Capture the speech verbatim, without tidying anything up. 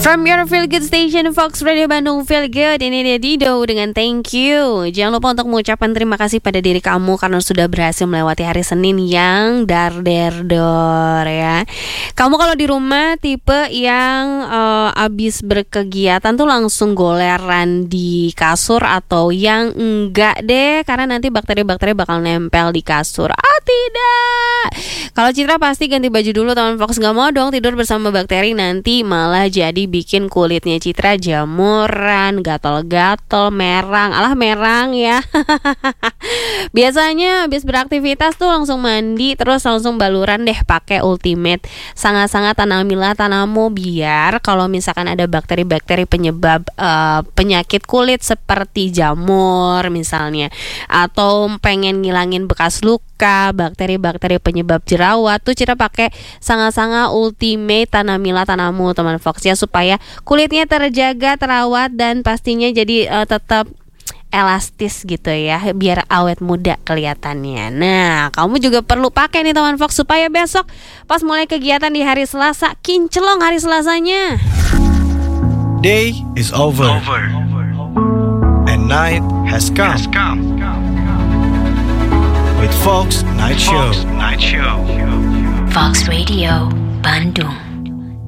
From your Feel Good Station, Fox Radio Bandung Feel Good. Ini dia Dido dengan Thank You. Jangan lupa untuk mengucapkan terima kasih pada diri kamu karena sudah berhasil melewati hari Senin yang dar-der-dor ya. Kamu kalau di rumah tipe yang uh, abis berkegiatan tuh langsung goleran di kasur, atau yang enggak deh, karena nanti bakteri-bakteri bakal nempel di kasur. Ah tidak. Kalau Citra pasti ganti baju dulu, teman Fox. Gak mau dong tidur bersama bakteri, nanti malah jadi bikin kulitnya Citra jamuran, gatal-gatal, merang. Alah merang ya. Biasanya habis beraktivitas tuh langsung mandi, terus langsung baluran deh pakai Ultimate. Sangat-sangat tanamilah tanamu, biar kalau misalkan ada bakteri-bakteri penyebab uh, penyakit kulit seperti jamur misalnya, atau pengen ngilangin bekas luka, bakteri-bakteri penyebab jerawat, tuh Citra pakai sangat-sangat Ultimate tanamilah tanamu, teman Fox ya, supaya kulitnya terjaga, terawat, dan pastinya jadi uh, tetap elastis gitu ya, biar awet muda kelihatannya. Nah, kamu juga perlu pakai nih teman Fox, supaya besok pas mulai kegiatan di hari Selasa, kinclong hari Selasanya. Day is over, over. And night has come, has come. With Fox Night Show. Fox Night Show. Fox Radio Bandung.